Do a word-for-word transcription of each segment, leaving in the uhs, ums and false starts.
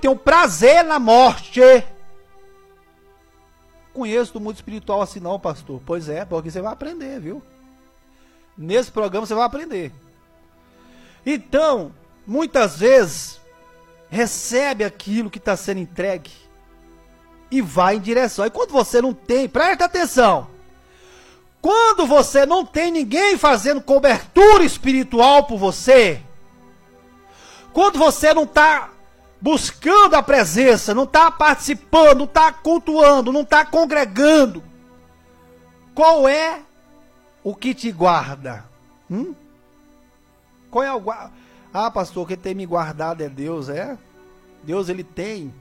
tenho prazer na morte. Conheço do mundo espiritual assim não, pastor. Pois é, porque você vai aprender, viu? Nesse programa você vai aprender. Então, muitas vezes, recebe aquilo que está sendo entregue e vai em direção. E quando você não tem, presta atenção. Quando você não tem ninguém fazendo cobertura espiritual por você, quando você não está buscando a presença, não está participando, não está cultuando, não está congregando, qual é o que te guarda? Hum? Qual é o guarda? Ah, pastor, quem tem me guardado é Deus, é? Deus, ele tem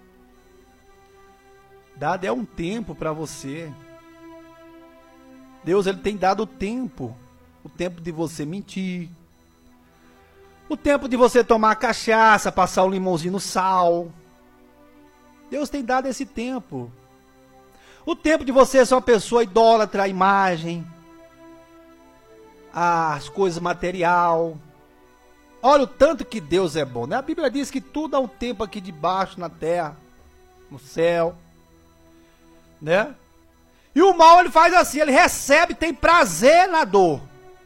dado é um tempo para você. Deus, ele tem dado o tempo, o tempo de você mentir, o tempo de você tomar cachaça, passar um limãozinho no sal. Deus tem dado esse tempo. O tempo de você ser uma pessoa idólatra à imagem, às coisas material. Olha o tanto que Deus é bom, né? A Bíblia diz que tudo há um tempo aqui debaixo, na terra, no céu, né? E o mal, ele faz assim, ele recebe, tem prazer na dor.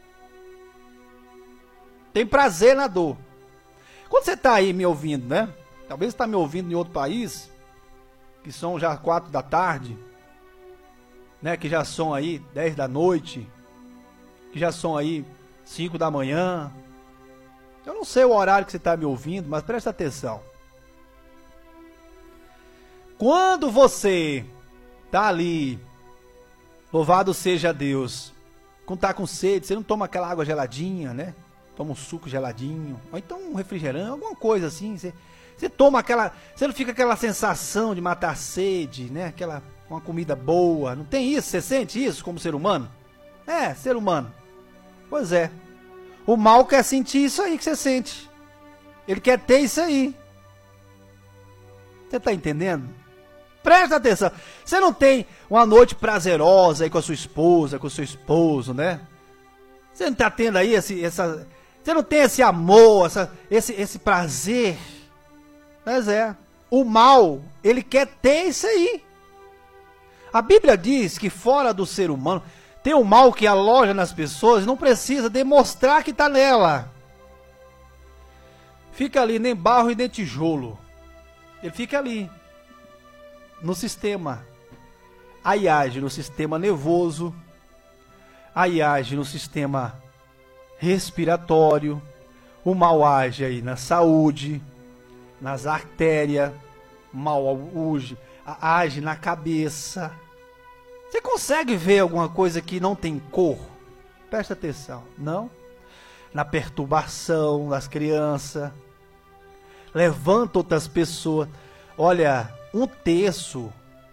Tem prazer na dor. Quando você está aí me ouvindo, né? Talvez você está me ouvindo em outro país, que são já quatro da tarde, né? Que já são aí dez da noite, que já são aí cinco da manhã. Eu não sei o horário que você está me ouvindo, mas presta atenção. Quando você está ali, louvado seja Deus, quando está com sede, você não toma aquela água geladinha, né? Toma um suco geladinho, ou então um refrigerante, alguma coisa assim. Você, você toma aquela, você não fica aquela sensação de matar a sede, né? Aquela, uma comida boa, não tem isso? Você sente isso como ser humano? É, ser humano. Pois é. O mal quer sentir isso aí que você sente. Ele quer ter isso aí. Você está entendendo? Presta atenção. Você não tem uma noite prazerosa aí com a sua esposa, com o seu esposo, né? Você não está tendo aí esse, essa... Você não tem esse amor, essa, esse, esse prazer. Mas é. O mal, ele quer ter isso aí. A Bíblia diz que fora do ser humano, tem um mal que aloja nas pessoas, não precisa demonstrar que está nela. Fica ali, nem barro e nem tijolo. Ele fica ali. No sistema. Aí age no sistema nervoso. Aí age no sistema respiratório. O mal age aí na saúde, nas artérias. O mal age, age na cabeça. Você consegue ver alguma coisa que não tem cor? Presta atenção. Não? Na perturbação das crianças. Levanta outras pessoas. Olha, um terço.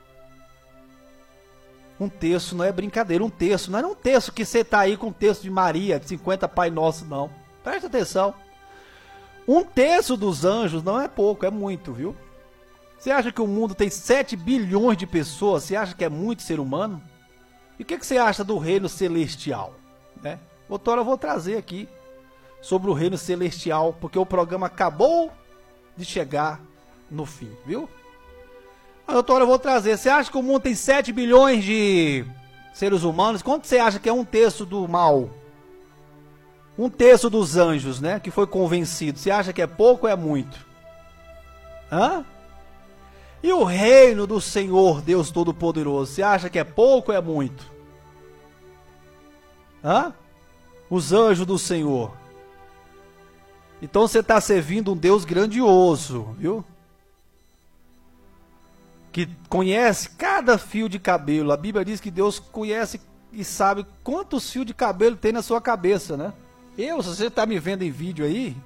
Um terço não é brincadeira. Um terço não é um terço que você está aí com o terço de Maria, de cinquenta Pai Nosso, não. Presta atenção. Um terço dos anjos não é pouco, é muito, viu? Você acha que o mundo tem sete bilhões de pessoas? Você acha que é muito ser humano? E o que, que você acha do reino celestial? Né? Outra hora eu vou trazer aqui sobre o reino celestial, porque o programa acabou de chegar no fim, viu? Mas outra hora eu vou trazer. Você acha que o mundo tem sete bilhões de seres humanos? Quanto você acha que é um terço do mal? Um terço dos anjos, né? Que foi convencido. Você acha que é pouco ou é muito? Hã? E o reino do Senhor, Deus Todo-Poderoso, você acha que é pouco ou é muito? Hã? Os anjos do Senhor. Então você está servindo um Deus grandioso, viu? Que conhece cada fio de cabelo. A Bíblia diz que Deus conhece e sabe quantos fios de cabelo tem na sua cabeça, né? Eu, se você está me vendo em vídeo aí,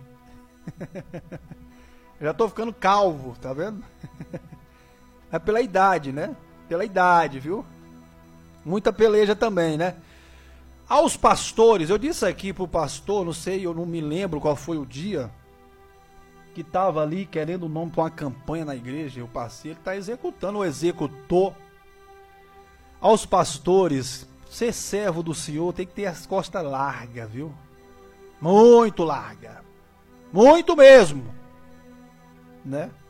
já estou ficando calvo, tá vendo? É pela idade, né? Pela idade, viu? Muita peleja também, né? Aos pastores, eu disse aqui pro pastor, não sei, eu não me lembro qual foi o dia, que estava ali querendo o nome para uma campanha na igreja, eu passei, ele está executando, o executor. Aos pastores, ser servo do Senhor tem que ter as costas largas, viu? Muito larga. Muito mesmo. Né?